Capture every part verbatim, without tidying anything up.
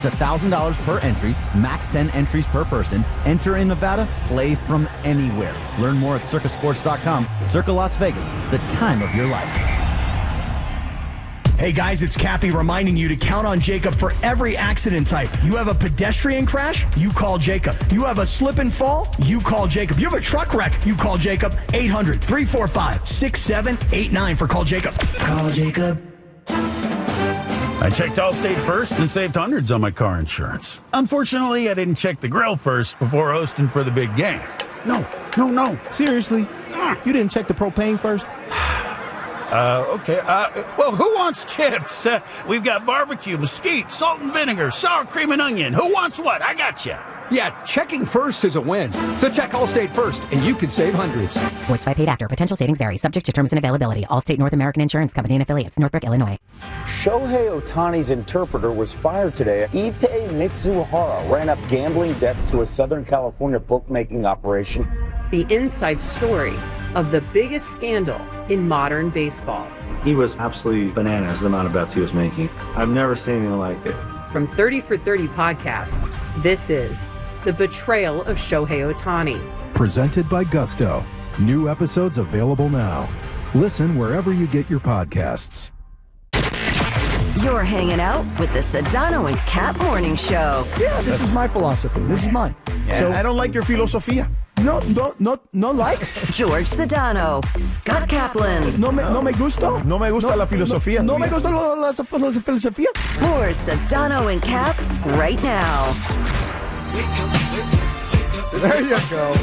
It's one thousand dollars per entry, max ten entries per person. Enter in Nevada, play from anywhere. Learn more at circa sports dot com. Circa Las Vegas, the time of your life. Hey guys, it's Cappy reminding you to count on Jacob for every accident type. You have a pedestrian crash? You call Jacob. You have a slip and fall? You call Jacob. You have a truck wreck? You call Jacob. eight hundred, three four five, six seven eight nine for Call Jacob. Call Jacob. I checked Allstate first and saved hundreds on my car insurance. Unfortunately, I didn't check the grill first before hosting for the big game. No, no, no. Seriously? You didn't check the propane first? Uh, okay. Uh, well, who wants chips? Uh, we've got barbecue, mesquite, salt and vinegar, sour cream and onion. Who wants what? I got you. Yeah, checking first is a win. So check Allstate first, and you could save hundreds. Voiced by paid actor. Potential savings vary. Subject to terms and availability. Allstate North American Insurance Company and Affiliates. Northbrook, Illinois. Shohei Ohtani's interpreter was fired today. Ippei Mitsuhara ran up gambling debts to a Southern California bookmaking operation. The inside story of the biggest scandal in modern baseball. He was absolutely bananas, the amount of bets he was making. I've never seen anything like it. From thirty for thirty podcasts, this is The Betrayal of Shohei Ohtani. Presented by Gusto. New episodes available now. Listen wherever you get your podcasts. You're hanging out with the Sedano and Cap Morning Show. Yeah, this is my philosophy. This is mine. Yeah, so I don't like your filosofia. No, no, no, no like. George Sedano, Scott Kaplan. No me, no me gusto. No me gusta no, la filosofía. No, no me gusta la, la, la filosofía. More Sedano and Cap right now. There you go.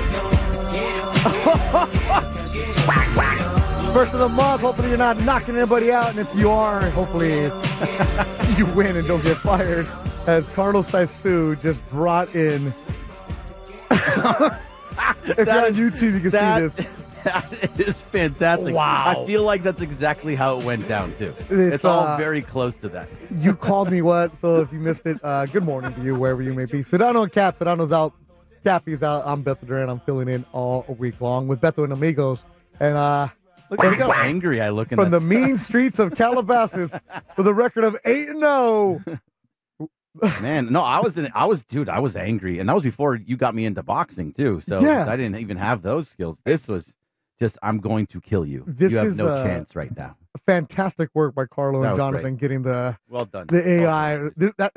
Whack, whack. First of the month. Hopefully you're not knocking anybody out, and if you are, hopefully you win and don't get fired. As Carlos Saisu just brought in. If you're on YouTube, you can that, see this. That is fantastic. Wow. I feel like that's exactly how it went down, too. It's, It's, all uh, very close to that. You called me what? So if you missed it, uh, good morning to you, wherever you may be. Sedano and Cap. Sedano's out. Cappy's out. I'm Beto Duran. I'm filling in all week long with Beto and Amigos. And uh, look at how angry I look in from that the mean streets of Calabasas with a record of eight and zero. Man, no, I was in. I was, dude. I was angry, and that was before you got me into boxing too. So Yeah. I didn't even have those skills. This was just, I'm going to kill you. This you have is, no uh, chance right now. Fantastic work by Carlo That and was Jonathan great. getting the Well done. the A Well I. Th- That.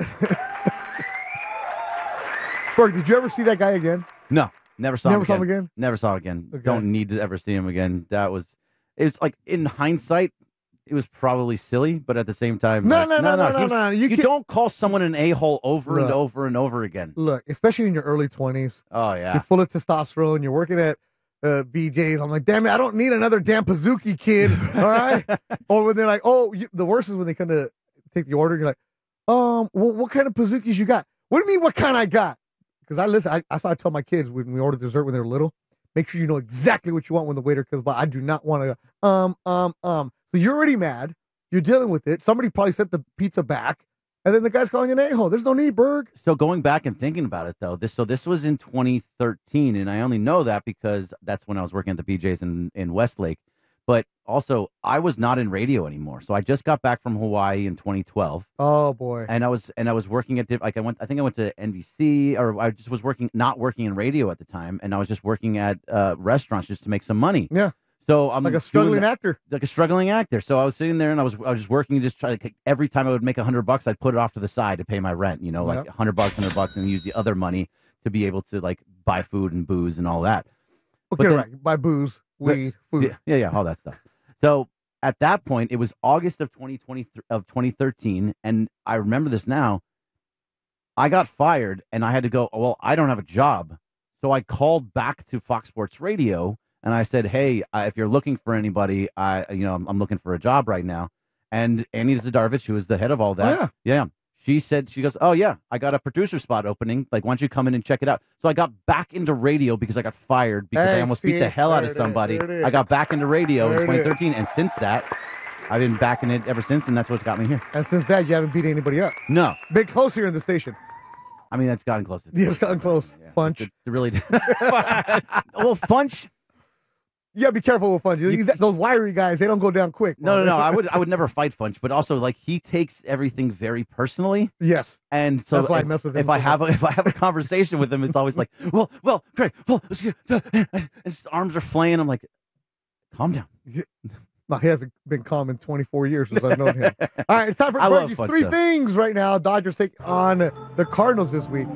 Berg, did you ever see that guy again? No, never saw Never him saw again. him again? Never saw him again. Okay. Don't need to ever see him again. That was, it was like in hindsight, it was probably silly, but at the same time, No, like, no, no, no, no, he's- no. You You, can- don't call someone an a-hole over and Look. over and over again. Look, especially in your early twenties. Oh, yeah. You're full of testosterone. You're working at uh, B J's. I'm like, damn it, I don't need another damn Pazuki kid. All right. Or when they're like, oh, you, the worst is when they come to take the order. And you're like, um, well, what kind of Pazukis you got? What do you mean, what kind I got? Because I listen. I, that's why I tell my kids when we order dessert when they're little, make sure you know exactly what you want when the waiter comes by. I do not want to go, um, um, um. So you're already mad. You're dealing with it. Somebody probably sent the pizza back, and then the guy's calling you an a-hole. There's no need, Berg. So going back and thinking about it, though, this so this was in twenty thirteen, and I only know that because that's when I was working at the B J's in, in Westlake. But also, I was not in radio anymore. So I just got back from Hawaii in twenty twelve. Oh boy! And I was and I was working at diff- like I went. I think I went to N B C, or I just was working, not working in radio at the time, and I was just working at uh, restaurants just to make some money. Yeah. So I'm Like a doing struggling the- actor. like a struggling actor. So I was sitting there and I was I was just working, just trying to every time I would make a hundred bucks, I'd put it off to the side to pay my rent. You know, like a Yep. hundred bucks, hundred bucks, and use the other money to be able to like buy food and booze and all that. Okay, But then- right. Buy booze, weed, food. Yeah, yeah, yeah, all that stuff. So at that point, it was August of twenty twenty of twenty thirteen, and I remember this now. I got fired, and I had to go. Well, I don't have a job, so I called back to Fox Sports Radio, and I said, "Hey, uh, if you're looking for anybody, I, you know, I'm, I'm looking for a job right now." And Annie Zadarovich, who is the head of all that, Oh, yeah. yeah, she said, she goes, "Oh yeah, I got a producer spot opening. Like, why don't you come in and check it out?" So I got back into radio because I got fired because Hey, I almost see beat the it? hell out There of it is. somebody. There it is. I got back into radio There in it twenty is. thirteen, and since that, I've been back in it ever since, and that's what got me here. And since that, you haven't beat anybody up. No, Been close here in the station. I mean that's gotten close. Yeah, it's gotten close. Punch. It really. Well, Funch. Yeah, be careful with Funch. You- Those wiry guys, they don't go down quick. No, no, no. I would, I would never fight Funch, but also like he takes everything very personally. Yes, and so That's why I if, mess with him if I so have a, much. if I have a conversation with him, it's always like, well, well, Craig, well, and his arms are flaying. I'm like, calm down. No, he hasn't been calm in twenty-four years since I've known him. All right, it's time for I love Berkey's Funch, three though. things right now. Dodgers take on the Cardinals this week.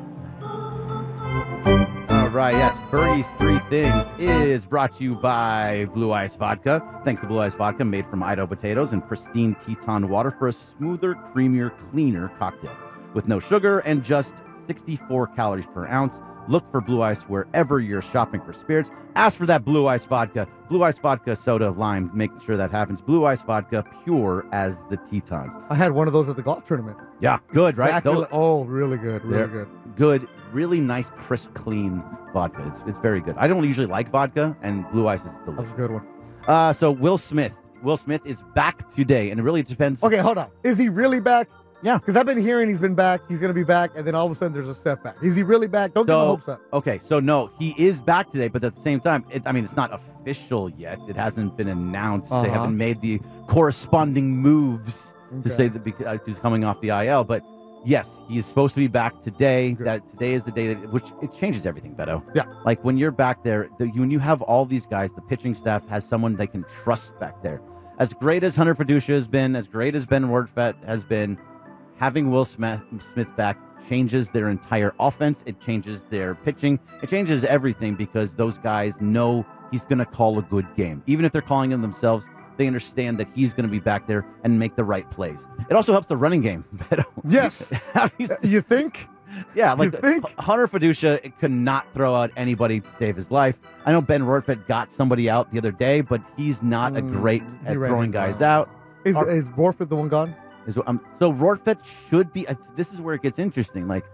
All right, yes, Bergie's Three Things is brought to you by Blue Ice Vodka. Thanks to Blue Ice Vodka, made from Idaho potatoes and pristine Teton water for a smoother, creamier, cleaner cocktail. With no sugar and just sixty-four calories per ounce. Look for Blue Ice wherever you're shopping for spirits. Ask for that Blue Ice Vodka. Blue Ice Vodka, soda, lime, making sure that happens. Blue Ice Vodka, pure as the Tetons. I had one of those at the golf tournament. Yeah, good, right? Exactly Those- like- oh, really good, really They're good. Good, really nice, crisp, clean vodka. It's, it's very good. I don't usually like vodka, and Blue Ice is delicious. That's a good one. Uh, so Will Smith. Will Smith is back today, and it really depends. Okay, hold on. Is he really back? Yeah. Because I've been hearing he's been back, he's going to be back, and then all of a sudden there's a setback. Is he really back? Don't get my So, hopes up. okay, so no, he is back today, but at the same time, it, I mean, it's not official yet. It hasn't been announced. Uh-huh. They haven't made the corresponding moves to Okay. say that because uh, he's coming off the I L. But yes, he is supposed to be back today. That today is the day that, which it changes everything, Beto. Yeah. Like when you're back there, the, when you have all these guys, the pitching staff has someone they can trust back there. As great as Hunter Fiducia has been, as great as Ben Wordfet has been, having Will Smith, Smith back changes their entire offense. It changes their pitching. It changes everything because those guys know he's going to call a good game. Even if they're calling him themselves, they understand that he's going to be back there and make the right plays. It also helps the running game. Yes. You think? Yeah, like You think? H- Hunter Fiducia could not throw out anybody to save his life. I know Ben Rortvedt got somebody out the other day, but he's not a great he at ran throwing him guys down. out. Is, Our- is Warford the one gone? is um, so Rortvedt should be. It's, this is where it gets interesting. Like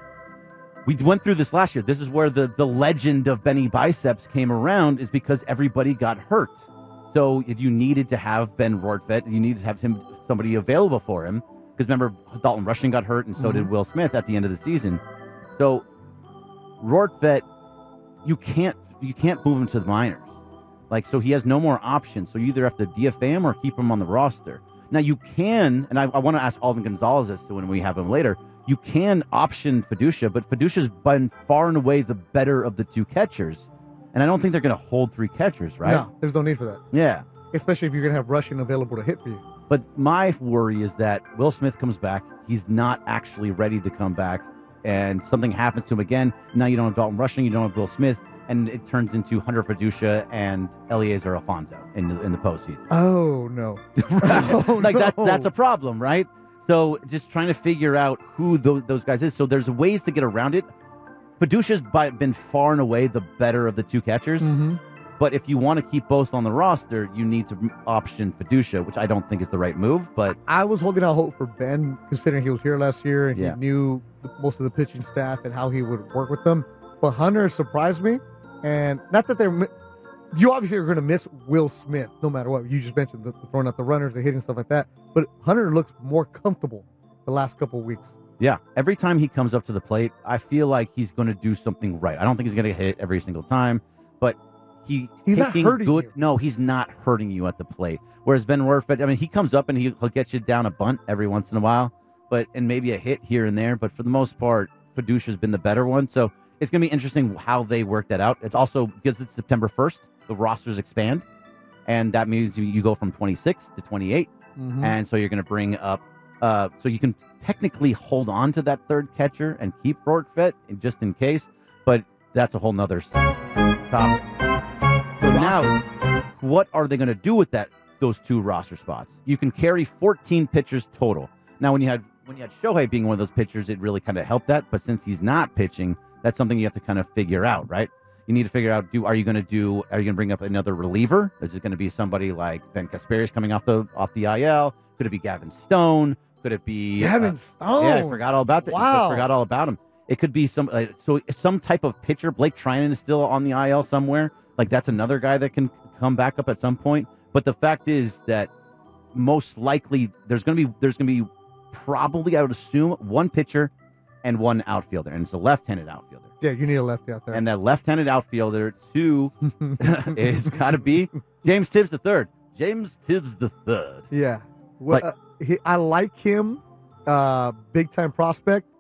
we went through this last year. This is where the the legend of Benny Biceps came around, is because everybody got hurt. So if you needed to have Ben Rortvedt, you needed to have him somebody available for him. Because remember, Dalton Rushing got hurt, and so did Mhm. Will Smith at the end of the season. So Rortvedt, you can't you can't move him to the minors. Like, so he has no more options. So you either have to D F A him or keep him on the roster. Now you can, and I, I want to ask Alvin Gonzalez this when we have him later. You can option Fiducia, but Fiducia's been far and away the better of the two catchers, and I don't think they're going to hold three catchers, right? No, there's no need for that. Yeah. Especially if you're going to have Rushing available to hit for you. But my worry is that Will Smith comes back. He's not actually ready to come back, and something happens to him again. Now you don't have Dalton Rushing, you don't have Will Smith, and it turns into Hunter Fiducia and Eliezer Alfonso in the, in the postseason. Oh, no. Oh, like that no. that's a problem, right? So just trying to figure out who those, those guys is. So there's ways to get around it. Fiducia's by, been far and away the better of the two catchers. Mhm. But if you want to keep both on the roster, you need to option Fiducia, which I don't think is the right move. But I was holding out hope for Ben, considering he was here last year and Yeah. he knew most of the pitching staff and how he would work with them. But Hunter surprised me. And not that they're... mi- You obviously are going to miss Will Smith, no matter what. You just mentioned the, the throwing out the runners, the hitting, stuff like that. But Hunter looks more comfortable the last couple of weeks. yeah, every time he comes up to the plate, I feel like he's going to do something right. I don't think he's going to get hit every single time, but he He's not taking hurting good. you. No, he's not hurting you at the plate. Whereas Ben Rortvedt, I mean, he comes up and he, he'll get you down a bunt every once in a while, but and maybe a hit here and there. But for the most part, Fiducia's been the better one. So it's going to be interesting how they work that out. It's also because it's September first, the rosters expand, and that means you, you go from twenty-six to twenty-eight, Mhm. and so you're going to bring up. Uh, so you can technically hold on to that third catcher and keep Rortvedt just in case, but that's a whole nother s- topic. So now, what are they going to do with that? Those two roster spots. You can carry fourteen pitchers total. Now, when you had when you had Shohei being one of those pitchers, it really kind of helped that. But since he's not pitching, that's something you have to kind of figure out, right? You need to figure out: do are you going to do? Are you going to bring up another reliever? Is it going to be somebody like Ben Kasperius coming off the off the I L? Could it be Gavin Stone? Could it be Gavin Stone? Yeah, I forgot all about that. Wow. I forgot all about him. It could be some uh, so some type of pitcher. Blake Trinan is still on the I L somewhere. Like that's another guy that can come back up at some point. But the fact is that most likely there's going to be there's going to be probably, I would assume, one pitcher and one outfielder, and it's a left-handed outfielder. Yeah, you need a lefty out there. And that left-handed outfielder, two, is got to be James Tibbs the third. James Tibbs the third. Yeah. Well, Like- uh, he, I like him. Uh, big time prospect.